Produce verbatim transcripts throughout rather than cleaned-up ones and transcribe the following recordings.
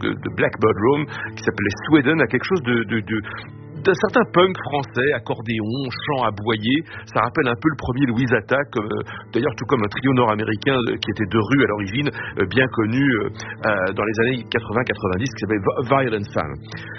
donc de Blackbird Room, qui s'appelait Sweden, à quelque chose de, de, de d'un certain punk français, accordéon, chant aboyé. Ça rappelle un peu le premier Louise Attack, euh, d'ailleurs tout comme un trio nord-américain euh, qui était de rue à l'origine, euh, bien connu euh, euh, dans les années quatre-vingts quatre-vingt-dix, qui s'appelait Violent Femmes.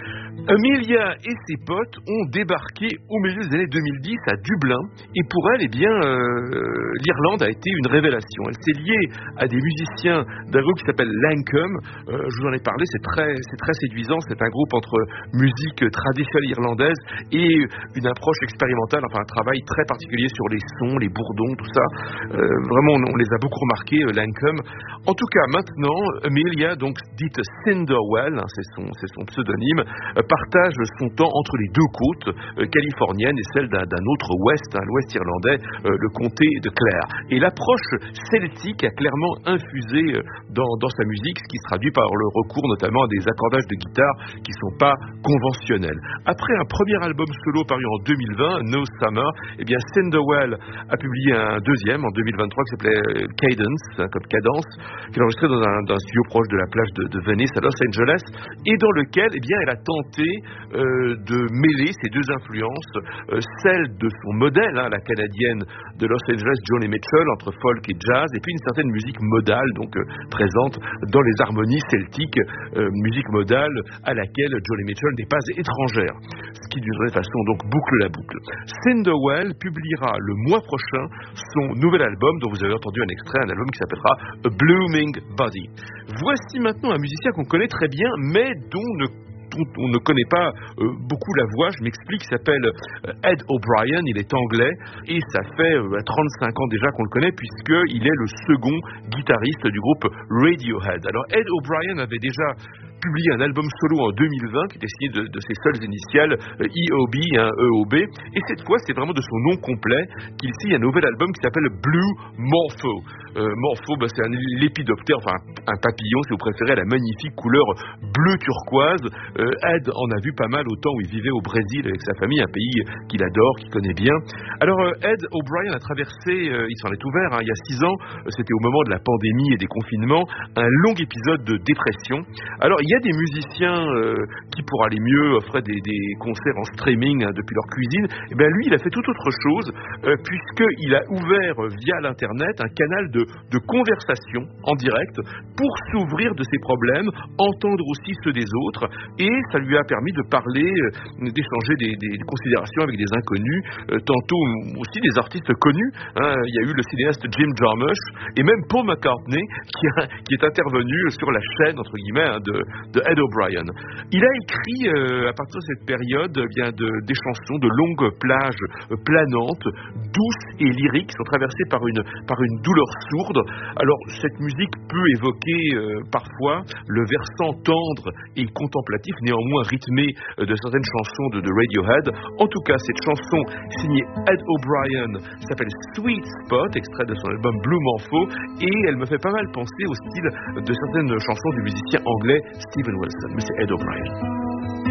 Amelia et ses potes ont débarqué au milieu des années deux mille dix à Dublin, et pour elle, eh bien, euh, l'Irlande a été une révélation. Elle s'est liée à des musiciens d'un groupe qui s'appelle Lankum. Euh, je vous en ai parlé, c'est très, c'est très séduisant. C'est un groupe entre musique traditionnelle irlandaise et une approche expérimentale, enfin un travail très particulier sur les sons, les bourdons, tout ça. Euh, vraiment, on, on les a beaucoup remarqués, euh, Lankum. En tout cas, maintenant, Amelia, donc dite Cinderwell, hein, c'est son, c'est son pseudonyme, euh, partage son temps entre les deux côtes euh, californiennes et celle d'un, d'un autre ouest, hein, l'ouest irlandais, euh, le comté de Clare. Et l'approche celtique a clairement infusé euh, dans, dans sa musique, ce qui se traduit par le recours notamment à des accordages de guitare qui ne sont pas conventionnels. Après un premier album solo paru en deux mille vingt, No Summer, eh bien Cinderwell a publié un deuxième en deux mille vingt-trois qui s'appelait Cadence, hein, comme cadence, qu'il a enregistré dans un, dans un studio proche de la plage de, de Venice à Los Angeles, et dans lequel eh bien, elle a tenté euh, de mêler ces deux influences, euh, celle de son modèle, hein, la canadienne de Los Angeles, Joni Mitchell, entre folk et jazz, et puis une certaine musique modale, donc euh, présente dans les harmonies celtiques, euh, musique modale à laquelle Joni Mitchell n'est pas étrangère, ce qui d'une certaine façon donc boucle la boucle. Cinderwell publiera le mois prochain son nouvel album, dont vous avez entendu un extrait, un album qui s'appellera A Blooming Body. Voici maintenant un musicien qu'on connaît très bien, mais dont ne on ne connaît pas euh, beaucoup la voix, je m'explique, il s'appelle euh, Ed O'Brien, il est anglais, et ça fait euh, trente-cinq ans déjà qu'on le connaît, puisqu'il est le second guitariste du groupe Radiohead. Alors Ed O'Brien avait déjà publié un album solo en deux mille vingt qui était signé de, de ses seules initiales, euh, E O B, hein, E O B, et cette fois c'est vraiment de son nom complet qu'il signe un nouvel album qui s'appelle Blue Morpho. Euh, Morpho, bah, c'est un lépidoptère, enfin un papillon si vous préférez, la magnifique couleur bleu turquoise. Euh, Ed en a vu pas mal au temps où il vivait au Brésil avec sa famille, un pays qu'il adore, qu'il connaît bien. Alors euh, Ed O'Brien a traversé, euh, il s'en est ouvert hein, il y a six ans, euh, c'était au moment de la pandémie et des confinements, un long épisode de dépression. Alors il y a des musiciens euh, qui pour aller mieux offraient des, des concerts en streaming hein, depuis leur cuisine. Et bien lui il a fait tout autre chose euh, puisqu'il a ouvert euh, via l'internet un canal de, de conversation en direct pour s'ouvrir de ses problèmes, entendre aussi ceux des autres, et ça lui a permis de parler, euh, d'échanger des, des considérations avec des inconnus, euh, tantôt aussi des artistes connus. Hein. Il y a eu le cinéaste Jim Jarmusch et même Paul McCartney qui, a, qui est intervenu sur la chaîne entre guillemets hein, de, de Ed O'Brien. Il a écrit euh, à partir de cette période eh bien de, des chansons de longues plages euh, planantes, douces et lyriques, qui sont traversées par une, par une douleur sourde. Alors cette musique peut évoquer euh, parfois le versant tendre et contemplatif, néanmoins rythmé euh, de certaines chansons de, de Radiohead. En tout cas, cette chanson signée Ed O'Brien s'appelle Sweet Spot, extrait de son album Blue Morpho, et elle me fait pas mal penser au style de certaines chansons du musicien anglais Steven Wilson. Mais c'est Ed O'Brien.